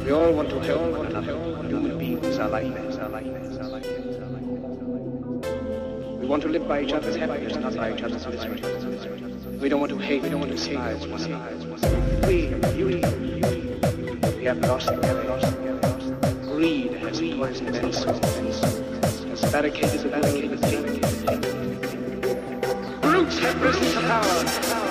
We all want to help one another. Human beings are like that. We want to live by each other's happiness, not by each other's misery. We don't want to hate, we don't want to despise one another. We have lost. Greed has poisoned men's souls, has barricaded the way with hate. Brutes have risen to power.